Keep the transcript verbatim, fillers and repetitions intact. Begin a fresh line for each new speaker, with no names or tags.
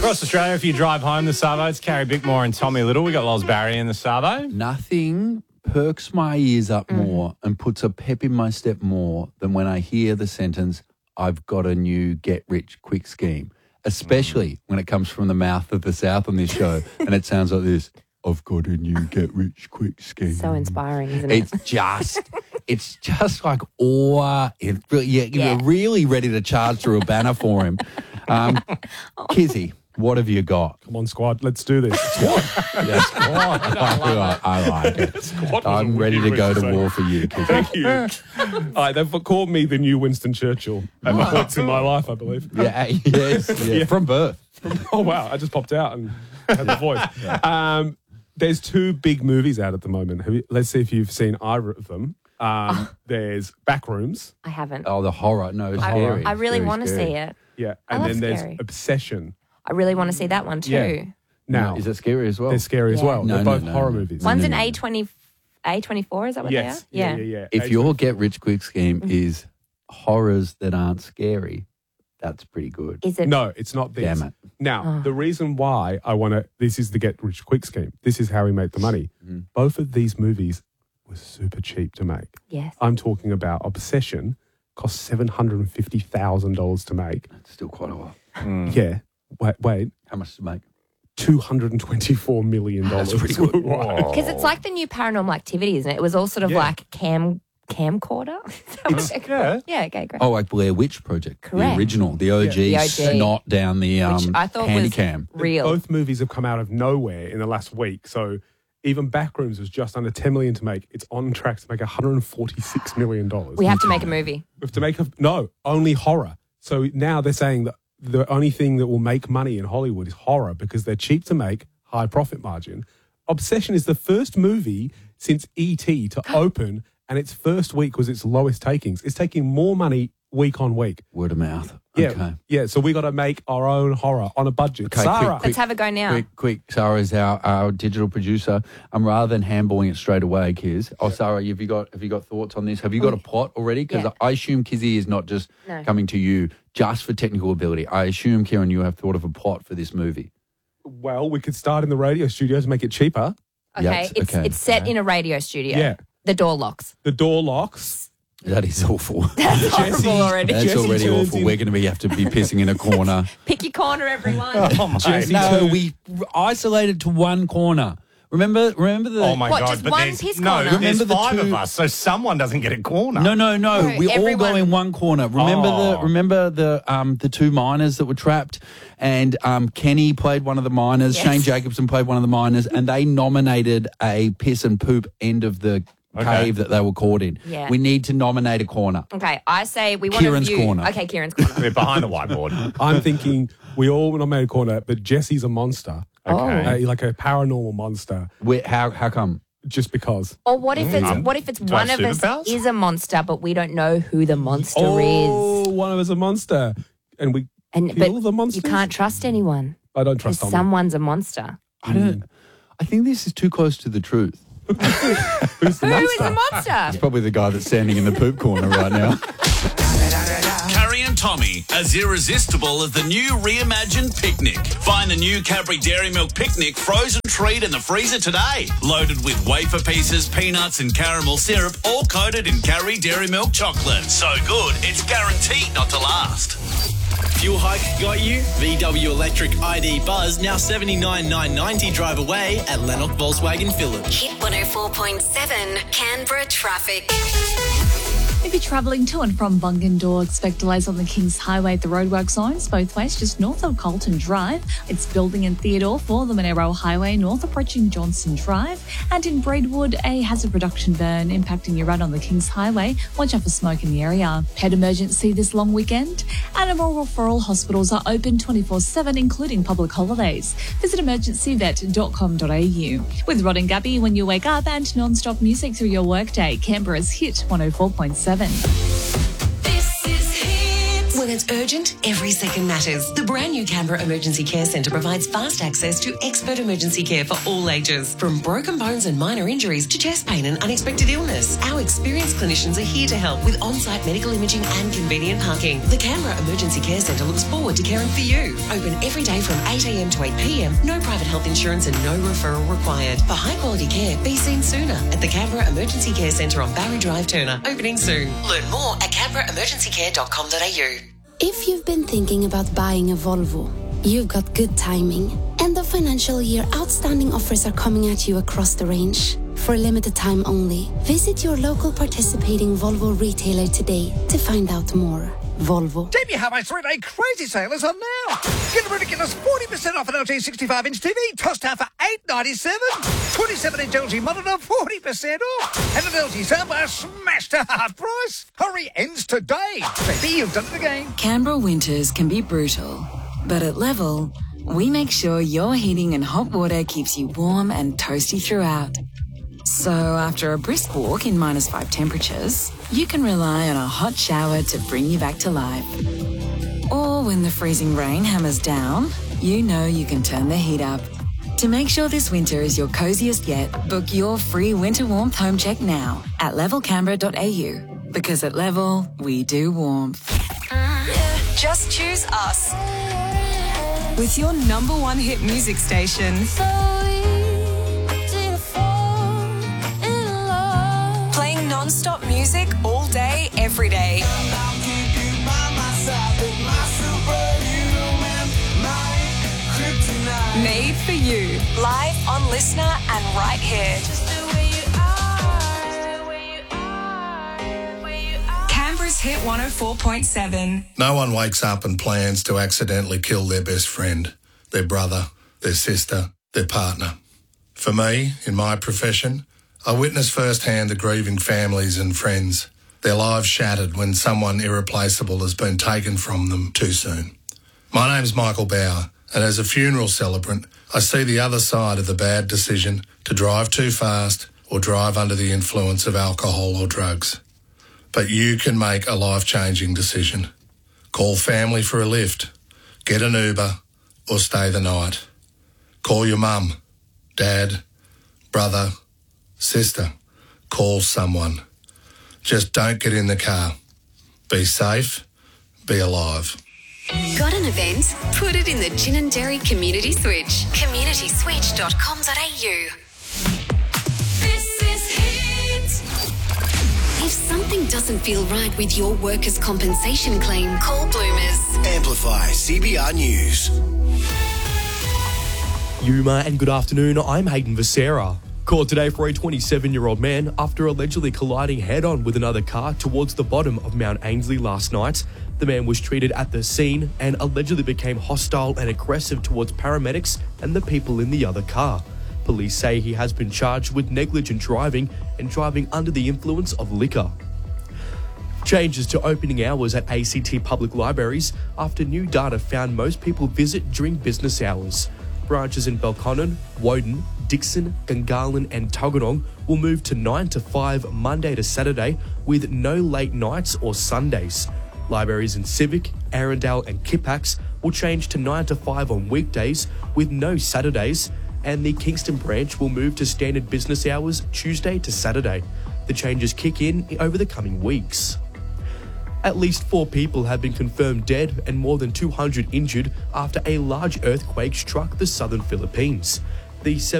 Across Australia, if you drive home the Savo, it's Carrie Bickmore and Tommy Little. We got Loz Barry in the Savo.
Nothing perks my ears up mm. more and puts a pep in my step more than when I hear the sentence, I've got a new get-rich-quick scheme, especially mm. when it comes from the mouth of the South on this show and it sounds like this, I've got a new get-rich-quick scheme.
So inspiring, isn't it?
It's just, it's just like awe. It, you're,
Yeah.
you're really ready to charge through a banner for him. Um, Kizzy, what have you got?
Come on, squad, let's do this. Squad.
Yeah, squad. I, I like it.
Squad was
I'm
a
ready
weird
to go
way
to
say.
war for you, Kizzy.
Thank you. All right, they've called me the new Winston Churchill at points in my life, I believe.
Yeah, yes, yeah.
Yeah.
From birth.
Oh, wow, I just popped out and had the voice. Um, there's two big movies out at the moment. Have you, let's see if you've seen either of them. Um, there's Backrooms.
I haven't.
Oh, the horror. No, it's
I,
scary.
I really
Very
want to
scary.
see it.
Yeah,
I
and
love
then there's
scary.
Obsession.
I really want to see that one too.
Yeah. Now,
No, is it scary as well?
they're scary as
Yeah.
well.
No,
they're
no,
both
no,
horror
no.
movies.
One's
No,
an
no, no.
A twenty, A twenty-four, is that what
Yes.
they are?
Yeah, yeah, yeah.
If
Age-
your get-rich-quick scheme is horrors that aren't scary, that's pretty good.
Is it?
No, it's not this.
Damn it.
Now,
Oh.
the reason why I want to, this is the get rich quick scheme. This is how we make the money.
Mm.
Both of these movies were super cheap to make.
Yes.
I'm talking about Obsession, cost seven hundred fifty thousand dollars to make.
It's still quite a lot.
Yeah. Wait, wait.
How much to make?
two hundred twenty-four million dollars.
That's pretty good.
Wow.
Because it's like the new Paranormal Activity, isn't it? It was all sort of
Yeah.
like cam camcorder. Is that what
It's-
they're called?
yeah.
Yeah. Okay. Great.
Oh, like Blair Witch Project.
Correct.
The original, the O G,
Yeah. The O G.
snot down the um,
Which I thought
handy
was
cam.
real.
Both movies have come out of nowhere in the last week. So even Backrooms was just under ten million dollars to make. It's on track to make one hundred forty-six million dollars.
We have to make a movie.
We have to make a, no, only horror. So now they're saying that the only thing that will make money in Hollywood is horror because they're cheap to make, high profit margin. Obsession is the first movie since E T to open, and its first week was its lowest takings. It's taking more money week on week.
Word of mouth.
Yeah,
Okay.
yeah. So we got to make our own horror on a budget.
Okay,
Sarah,
quick,
Let's have a go now.
Quick, quick. Sarah is our, our digital producer. Um, rather than handballing it straight away, Kiz. Oh, Sarah, have you got have you got thoughts on this? Have you got a plot already? Because
Yeah.
I assume Kizzy is not just
No.
coming to you just for technical ability. I assume, Kieran, you have thought of a plot for this movie.
well, we could start in the radio studio to make it cheaper.
Okay.
Yes,
It's
okay.
it's set in a radio studio.
Yeah.
The door locks.
The door locks.
That is awful.
That's horrible already.
That's
Jesse
already
turns
awful.
in-
We're going to be have to be pissing in a corner.
Pick your corner, everyone.
Oh, my.
Jesse
no,
turns-
we isolated to one corner. Remember, remember the.
Oh, my
What,
God.
just
but
one
there's,
piss
no,
corner?
there's
Remember the
five
two-
of us, so someone doesn't get a corner.
No, no, no.
No,
we all
everyone-
go in one corner. Remember
Oh.
the remember the um the two miners that were trapped, and um Kenny played one of the miners.
Yes.
Shane Jacobson played one of the miners, and they nominated a piss and poop end of the
Okay.
cave that they were caught in.
Yeah.
We need to nominate a corner.
Okay, I say we want
Kieran's
to view.
corner.
Okay, Kieran's corner.
We're behind the whiteboard.
I'm thinking we all nominate a corner, but Jesse's a monster.
Okay.
Uh, like a paranormal monster,
Where, how how come?
just because.
Or what if it's
Um,
what if it's
do I
one
have
of us
superpowers?
is a monster, but we don't know who the monster
Oh,
is,
one of us a monster, and we
and
kill
but
the monsters.
you can't trust anyone
I don't
because
trust Tommy.
someone's a monster.
I don't. I think this is too close to the truth.
Who's the
Who is
monster?
the monster?
It's probably the guy that's standing in the poop corner right now.
Carrie and Tommy, as irresistible as the new reimagined picnic. Find the new Cadbury Dairy Milk Picnic frozen treat in the freezer today. Loaded with wafer pieces, peanuts and caramel syrup, all coated in Cadbury Dairy Milk chocolate. So good, it's guaranteed not to last.
Fuel hike got you? V W Electric I D Buzz now seventy-nine nine ninety drive away at Lennox Volkswagen Village.
Hit one oh four point seven Canberra traffic.
If you're travelling to and from Bungendore, expect delays on the Kings Highway at the roadwork zones, both ways just north of Colton Drive. It's building in Theodore for the Monero Highway, north approaching Johnson Drive. And in Braidwood, a hazard reduction burn impacting your run on the Kings Highway. Watch out for smoke in the area. Pet emergency this long weekend. Animal referral hospitals are open twenty-four seven, including public holidays. Visit emergency vet dot com dot a u. With Rod and Gabby when you wake up and non-stop music through your workday, Canberra's Hit one oh four point seven.
This is Hit. one oh
it's urgent, every second matters. The brand new Canberra Emergency Care Centre provides fast access to expert emergency care for all ages. From broken bones and minor injuries to chest pain and unexpected illness, our experienced clinicians are here to help with on-site medical imaging and convenient parking. The Canberra Emergency Care Centre looks forward to caring for you. Open every day from eight a m to eight p m, no private health insurance and no referral required. For high-quality care, be seen sooner at the Canberra Emergency Care Centre on Barry Drive, Turner. Opening soon. Learn more at canberra emergency care dot com dot a u.
If you've been thinking about buying a Volvo, you've got good timing. End of financial year outstanding offers are coming at you across the range. For a limited time only, visit your local participating Volvo retailer today to find out more. Volvo.
Jamie Harvey's three-day crazy sale is on now. Get a ridiculous forty percent off an L G sixty-five inch T V, tossed out for eight ninety-seven. twenty-seven inch L G monitor, forty percent off. And an L G soundbar smashed to half price. Hurry, ends today. Baby, you've done it again.
Canberra winters can be brutal, but at Level, we make sure your heating and hot water keeps you warm and toasty throughout. So after a brisk walk in minus five temperatures, you can rely on a hot shower to bring you back to life. Or when the freezing rain hammers down, you know you can turn the heat up. To make sure this winter is your coziest yet, book your free winter warmth home check now at level canberra dot a u. Because at Level, we do warmth.
Just choose us. With your number one hit music station. Playing non-stop music all day, every day. Made for you. Live on Listener and right here. Canberra's Hit one oh four point seven.
No one wakes up and plans to accidentally kill their best friend, their brother, their sister, their partner. For me, in my profession, I witness firsthand the grieving families and friends, their lives shattered when someone irreplaceable has been taken from them too soon. My name's Michael Bauer, and as a funeral celebrant, I see the other side of the bad decision to drive too fast or drive under the influence of alcohol or drugs. But you can make a life-changing decision. Call family for a lift, get an Uber, or stay the night. Call your mum, dad, brother, sister. Call someone. Just don't get in the car. Be safe, be alive.
Got an event? Put it in the Gin and Dairy Community Switch. community switch dot com dot a u.
This is Hit.
If something doesn't feel right with your workers' compensation claim, call Bloomers.
Amplify C B R News.
Yuma and good afternoon, I'm Hayden Visera. Caught today for a twenty-seven-year-old man after allegedly colliding head-on with another car towards the bottom of Mount Ainslie last night. The man was treated at the scene and allegedly became hostile and aggressive towards paramedics and the people in the other car. Police say he has been charged with negligent driving and driving under the influence of liquor. Changes to opening hours at A C T public libraries after new data found most people visit during business hours. Branches in Belconnen, Woden, Dixon, Gungahlin and Tuggeranong will move to nine to five Monday to Saturday with no late nights or Sundays. Libraries in Civic, Arundel and Kippax will change to nine to five on weekdays with no Saturdays, and the Kingston branch will move to standard business hours Tuesday to Saturday. The changes kick in over the coming weeks. At least four people have been confirmed dead and more than two hundred injured after a large earthquake struck the southern Philippines. The